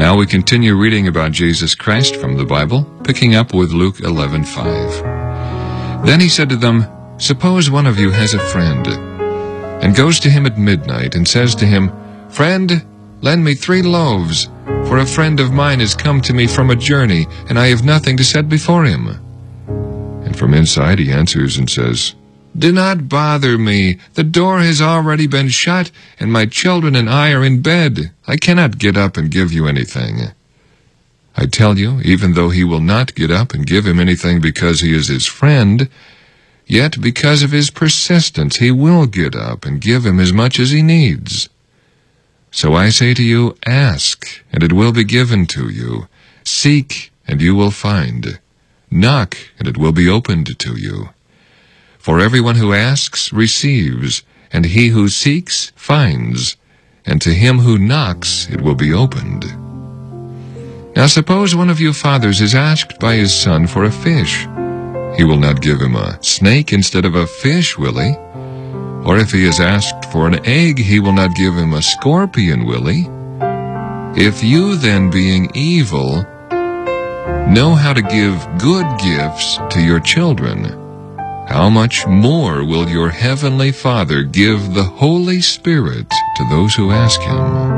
Now we continue reading about Jesus Christ from the Bible, picking up with Luke 11:5. Then he said to them, "Suppose one of you has a friend, and goes to him at midnight, and says to him, 'Friend, lend me 3 loaves, for a friend of mine has come to me from a journey, and I have nothing to set before him.' And from inside he answers and says, 'Do not bother me. The door has already been shut, and my children and I are in bed. I cannot get up and give you anything.' I tell you, even though he will not get up and give him anything because he is his friend, yet because of his persistence he will get up and give him as much as he needs. So I say to you, ask, and it will be given to you. Seek, and you will find. Knock, and it will be opened to you. For everyone who asks receives, and he who seeks finds, and to him who knocks it will be opened. Now suppose one of you fathers is asked by his son for a fish. He will not give him a snake instead of a fish, will he? Or if he is asked for an egg, he will not give him a scorpion, will he? If you then, being evil, know how to give good gifts to your children, how much more will your heavenly Father give the Holy Spirit to those who ask him?"